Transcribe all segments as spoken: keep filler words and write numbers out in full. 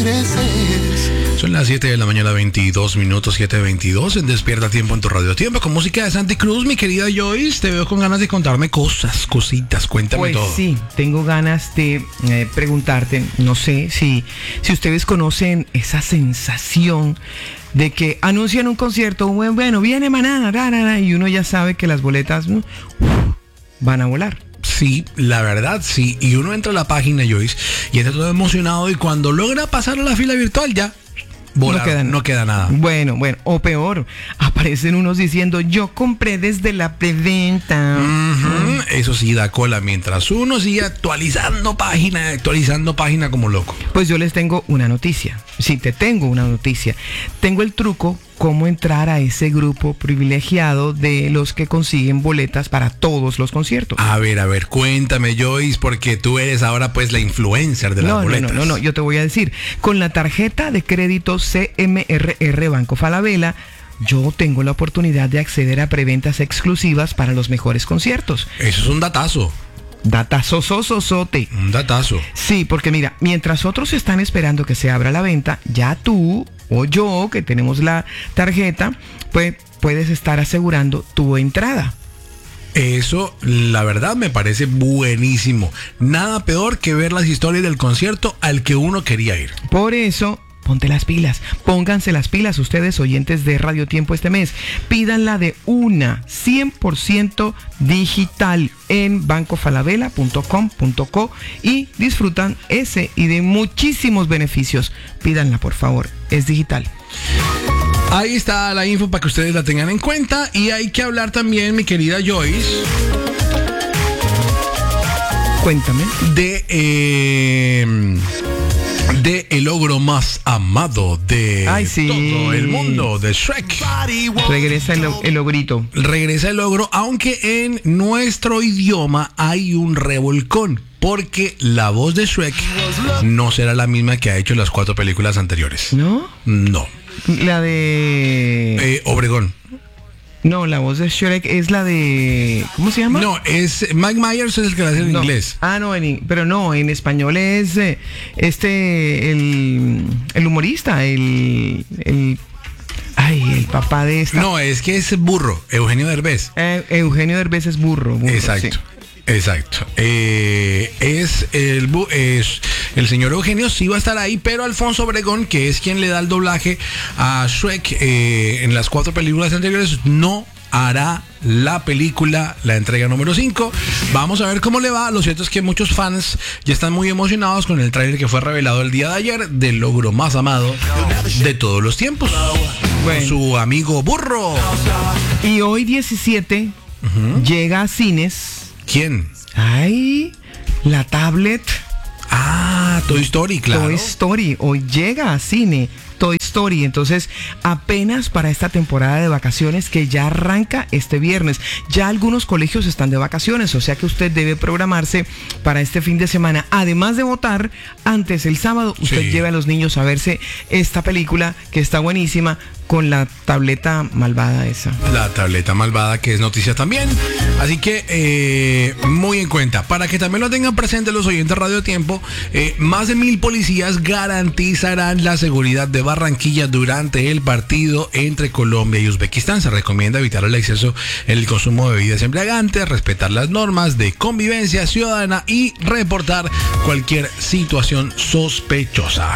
regreses. Son las siete de la mañana, veintidós minutos, siete veintidós, en Despierta Tiempo en tu Radio Tiempo, con música de Santi Cruz. Mi querida Joyce, te veo con ganas de contarme cosas, cositas, cuéntame pues todo. Pues sí, tengo ganas de eh, preguntarte, no sé si, si ustedes conocen esa sensación de que anuncian un concierto, bueno, bueno viene Maná, ra, ra, ra, y uno ya sabe que las boletas uh, van a volar. Sí, la verdad, sí. Y uno entra a la página, Joyce, y está todo emocionado, y cuando logra pasar a la fila virtual ya volar, no, queda, no queda nada. Bueno, bueno, o peor, aparecen unos diciendo, yo compré desde la preventa. Uh-huh. Mm. Eso sí da cola, mientras uno sigue actualizando página, actualizando página como loco. Pues yo les tengo una noticia. Sí, te tengo una noticia. Tengo el truco cómo entrar a ese grupo privilegiado de los que consiguen boletas para todos los conciertos. A ver, a ver, cuéntame, Joyce, porque tú eres ahora pues la influencer de las no, boletas. No, no, no, no, yo te voy a decir, con la tarjeta de crédito C M R R Banco Falabella, yo tengo la oportunidad de acceder a preventas exclusivas para los mejores conciertos. Eso es un datazo. Datazozozote. Un datazo. Sí, porque mira, mientras otros están esperando que se abra la venta, ya tú o yo, que tenemos la tarjeta, pues puedes estar asegurando tu entrada. Eso, la verdad, me parece buenísimo. Nada peor que ver las historias del concierto al que uno quería ir. Por eso, ponte las pilas, pónganse las pilas ustedes, oyentes de Radio Tiempo este mes. Pídanla de una, cien por ciento digital en banco falabella punto com punto co y disfrutan ese y de muchísimos beneficios. Pídanla, por favor, es digital. Ahí está la info para que ustedes la tengan en cuenta. Y hay que hablar también, mi querida Joyce. Cuéntame. De... Eh, de el ogro más amado de Ay, sí. todo el mundo, de Shrek. Regresa el, el ogrito. Regresa el ogro, aunque en nuestro idioma hay un revolcón, porque la voz de Shrek no será la misma que ha hecho las cuatro películas anteriores. ¿No? No. La de... Eh, Obregón. No, la voz de Shrek es la de... ¿Cómo se llama? No, es Mike Myers, es el que la hace en no. inglés. Ah, no, en, pero no, en español es eh, este, el, el humorista, el, el... Ay, el papá de esta... No, es que es burro, Eugenio Derbez. Eh, Eugenio Derbez es burro. burro Exacto. Sí. Exacto. Eh, es, el, es el señor Eugenio, sí va a estar ahí, pero Alfonso Obregón, que es quien le da el doblaje a Shrek eh, en las cuatro películas anteriores, no hará la película, la entrega número cinco. Vamos a ver cómo le va. Lo cierto es que muchos fans ya están muy emocionados con el tráiler que fue revelado el día de ayer del logro más amado de todos los tiempos. Bueno. Su amigo burro. Y hoy diecisiete uh-huh. llega a cines. ¿Quién? Ay, la tablet. Ah, Toy Story, claro. Toy Story, hoy llega a cine Toy Story, entonces apenas para esta temporada de vacaciones que ya arranca este viernes. Ya algunos colegios están de vacaciones, o sea que usted debe programarse para este fin de semana. Además de votar, antes el sábado, usted sí. lleve a los niños a verse esta película que está buenísima con la tableta malvada esa. La tableta malvada que es noticia también. Así que eh, muy en cuenta. Para que también lo tengan presente los oyentes de Radio Tiempo, eh, más de mil policías garantizarán la seguridad de Barranquilla durante el partido entre Colombia y Uzbekistán. Se recomienda evitar el exceso en el consumo de bebidas embriagantes, respetar las normas de convivencia ciudadana y reportar cualquier situación sospechosa.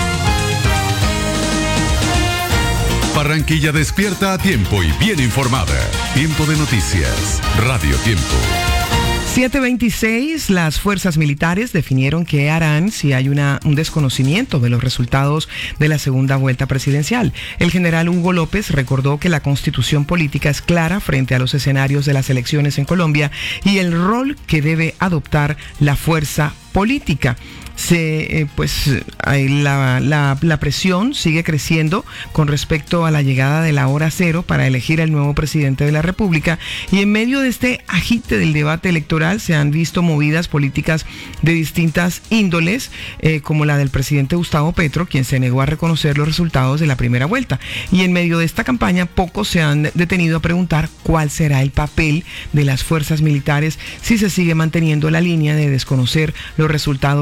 Barranquilla despierta a tiempo y bien informada. Tiempo de noticias. Radio Tiempo. siete veintiséis, las fuerzas militares definieron qué harán si hay una, un desconocimiento de los resultados de la segunda vuelta presidencial. El general Hugo López recordó que la constitución política es clara frente a los escenarios de las elecciones en Colombia y el rol que debe adoptar la fuerza política. Se, eh, pues la, la, la presión sigue creciendo con respecto a la llegada de la hora cero para elegir al nuevo presidente de la República, y en medio de este agite del debate electoral se han visto movidas políticas de distintas índoles, eh, como la del presidente Gustavo Petro, quien se negó a reconocer los resultados de la primera vuelta, y en medio de esta campaña pocos se han detenido a preguntar cuál será el papel de las fuerzas militares si se sigue manteniendo la línea de desconocer los resultados de las urnas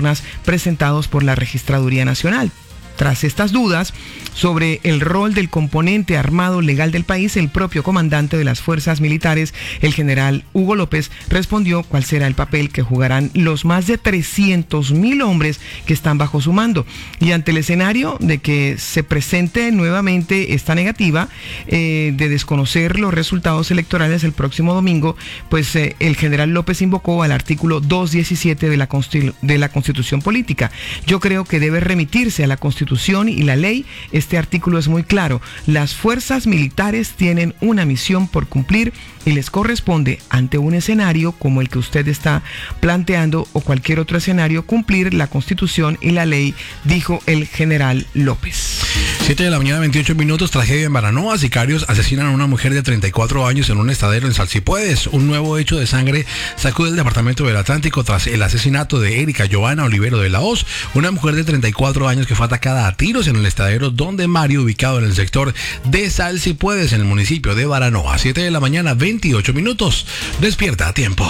urnas presentados por la Registraduría Nacional. Tras estas dudas sobre el rol del componente armado legal del país, el propio comandante de las fuerzas militares, el general Hugo López, respondió cuál será el papel que jugarán los más de trescientos mil hombres que están bajo su mando. Y ante el escenario de que se presente nuevamente esta negativa eh, de desconocer los resultados electorales el próximo domingo, pues eh, el general López invocó al artículo doscientos diecisiete de la, Constitu- de la Constitución Política. Yo creo que debe remitirse a la Constitución y la ley. Este artículo es muy claro. Las fuerzas militares tienen una misión por cumplir y les corresponde, ante un escenario como el que usted está planteando o cualquier otro escenario, cumplir la Constitución y la ley, dijo el general López. siete de la mañana, veintiocho minutos, tragedia en Baranoa. Sicarios asesinan a una mujer de treinta y cuatro años en un estadero en Salsipuedes. Un nuevo hecho de sangre sacude el departamento del Atlántico tras el asesinato de Erika Giovanna Olivero de la Hoz, una mujer de treinta y cuatro años que fue atacada a tiros en el estadero Donde Mario, ubicado en el sector de Salsipuedes, en el municipio de Baranoa. siete de la mañana, veintiocho minutos. Despierta a tiempo.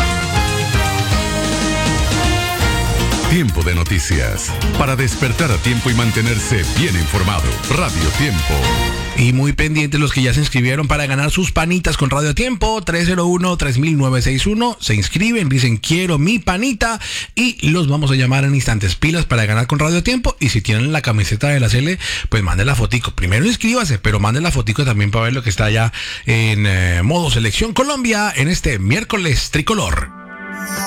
Tiempo de noticias. Para despertar a tiempo y mantenerse bien informado. Radio Tiempo. Y muy pendientes los que ya se inscribieron para ganar sus panitas con Radio Tiempo. tres cero uno, tres mil novecientos sesenta y uno. Se inscriben, dicen quiero mi panita y los vamos a llamar en instantes. Pilas para ganar con Radio Tiempo. Y si tienen la camiseta de la Cele, pues manden la fotico. Primero inscríbase, pero manden la fotico también para ver lo que está allá en eh, modo Selección Colombia en este miércoles tricolor.